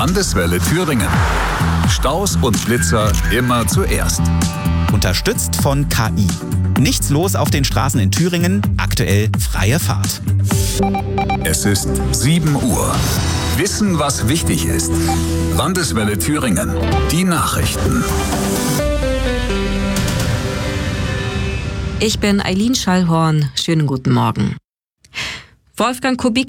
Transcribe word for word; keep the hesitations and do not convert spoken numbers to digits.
Landeswelle Thüringen. Staus und Blitzer immer zuerst. Unterstützt von K I. Nichts los auf den Straßen in Thüringen, aktuell freie Fahrt. Es ist sieben Uhr. Wissen, was wichtig ist. Landeswelle Thüringen. Die Nachrichten. Ich bin Eileen Schallhorn. Schönen guten Morgen. Wolfgang Kubicki